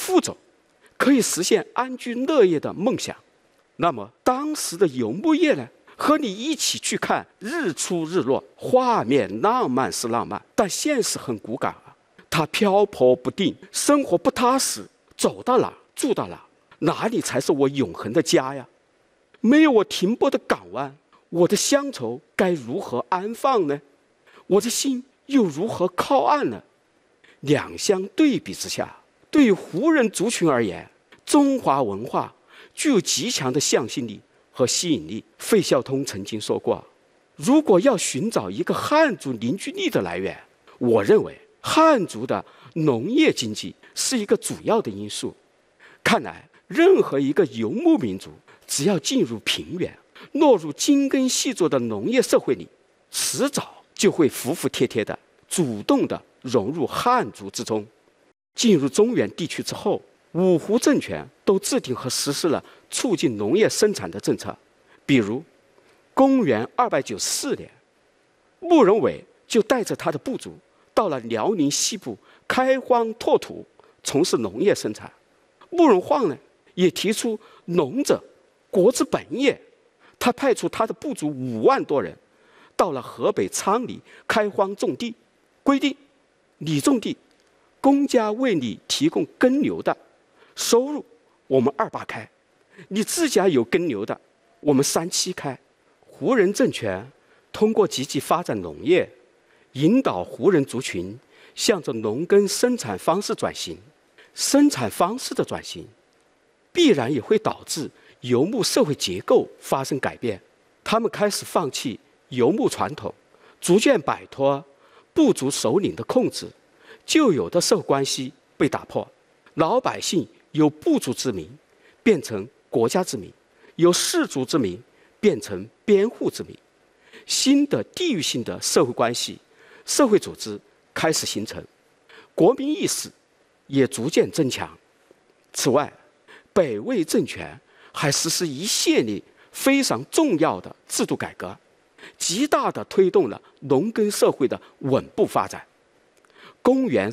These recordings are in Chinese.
富足，可以实现安居乐业的梦想。那么当时的游牧业呢，和你一起去看日出日落，画面浪漫是浪漫，但现实很骨感啊，它漂泊不定，生活不踏实，走到哪住到哪，哪里才是我永恒的家呀？没有我停泊的港湾，我的乡愁该如何安放呢？我的心又如何靠岸呢？两相对比之下，对于胡人族群而言，中华文化具有极强的向心力和吸引力。费孝通曾经说过，如果要寻找一个汉族凝聚力的来源，我认为汉族的农业经济是一个主要的因素。看来任何一个游牧民族，只要进入平原，落入精耕细作的农业社会里，迟早就会服服帖帖的主动的融入汉族之中。进入中原地区之后，五胡政权都制定和实施了促进农业生产的政策。比如公元294年，慕容伟就带着他的部族到了辽宁西部开荒拓土，从事农业生产。慕容晃呢，也提出农者国之本也，他派出他的部族5万多人到了河北昌黎开荒种地，规定你种地，公家为你提供耕牛的收入我们2/8开，你自家有耕牛的我们3/7开。胡人政权通过积极发展农业，引导胡人族群向着农耕生产方式转型。生产方式的转型必然也会导致游牧社会结构发生改变，他们开始放弃游牧传统，逐渐摆脱部族首领的控制，旧有的社会关系被打破，老百姓由部族之民变成国家之民，由氏族之民变成边户之民，新的地域性的社会关系、社会组织开始形成，国民意识也逐渐增强。此外，北魏政权还实施一系列非常重要的制度改革，极大地推动了农耕社会的稳步发展。公元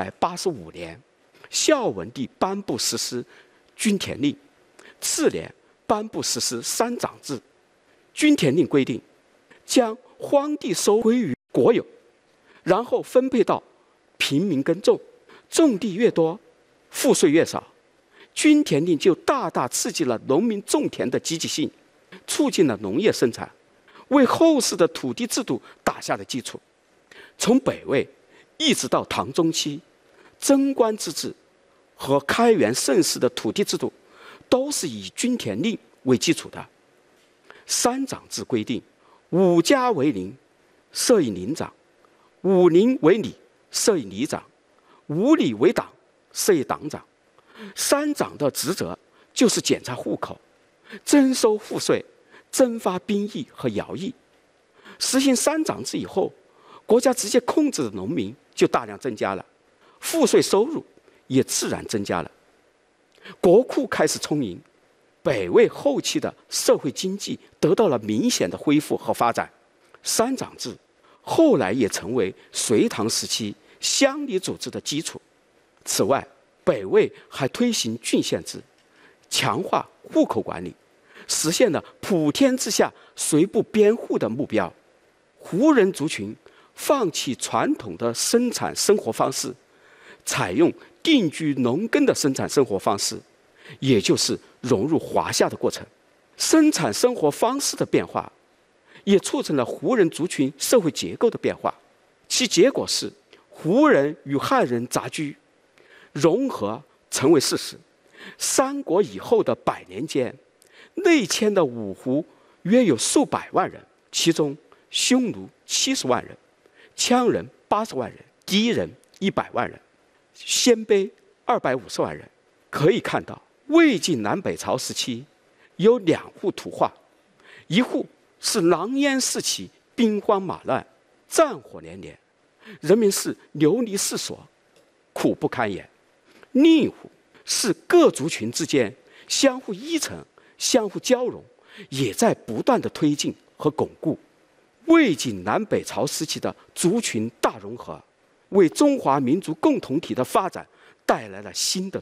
485年，孝文帝颁布实施均田令，次年颁布实施三长制。均田令规定，将荒地收归于国有，然后分配到平民耕种，种地越多，赋税越少。均田令就大大刺激了农民种田的积极性，促进了农业生产，为后世的土地制度打下了基础。从北魏一直到唐中期，贞观之治和开元盛世的土地制度都是以均田令为基础的。三长制规定，5家为邻，设以邻长；5邻为里，设以里长；5里为党，设以党长。三长的职责就是检查户口、征收赋税、征发兵役和徭役。实行三长制以后，国家直接控制的农民就大量增加了，赋税收入也自然增加了，国库开始充盈。北魏后期的社会经济得到了明显的恢复和发展。三长制后来也成为隋唐时期乡里组织的基础。此外，北魏还推行郡县制，强化户口管理，实现了普天之下谁不边户的目标。胡人族群放弃传统的生产生活方式，采用定居农耕的生产生活方式，也就是融入华夏的过程。生产生活方式的变化也促成了胡人族群社会结构的变化，其结果是胡人与汉人杂居融合成为事实。三国以后的100年间，内迁的五胡约有数百万人，其中匈奴70万人，羌人80万人，狄人100万人，鲜卑250万人。可以看到，魏晋南北朝时期有2户土化，一户是狼烟四起，兵荒马乱，战火连连，人民是流离失所，苦不堪言；另一户是各族群之间相互依存、相互交融，也在不断的推进和巩固。魏晋南北朝时期的族群大融合，为中华民族共同体的发展带来了新的